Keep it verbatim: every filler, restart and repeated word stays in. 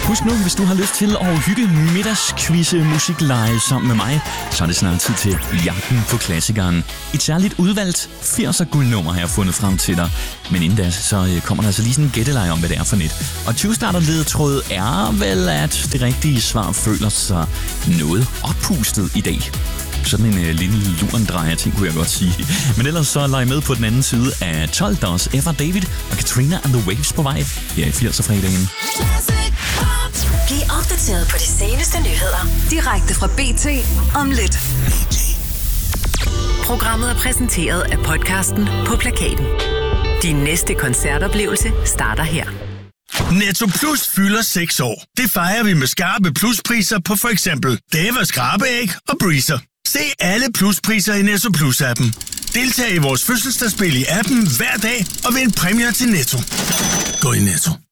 Husk nu, hvis du har lyst til at hygge middagsquizze musikleje sammen med mig, så er det snart tid til jagten på klassikeren. Et særligt udvalgt firser guldnummer har jeg fundet frem til dig. Men inden da, så kommer der altså lige sådan en gætteleje om, hvad det er for net. Og tyve starter ledetråd er vel, at det rigtige svar føler sig noget oppustet i dag. Sådan en øh, lille lurendrejer ting, kunne jeg godt sige. Men ellers så leg med på den anden side af tolv. Der er også Ever David og Katrina and the Waves på vej her i firser-fredagen. Bliv opdateret på de seneste nyheder direkte fra B T om lidt. Programmet er præsenteret af podcasten På Plakaten. Din næste koncertoplevelse starter her. Netto Plus fylder seks år. Det fejrer vi med skarpe pluspriser på for eksempel Davas skrabeæg og Breezer. Se alle pluspriser i Netto Plus-appen. Deltag i vores fødselsdagsspil i appen hver dag og vind præmier til Netto. Gå i Netto.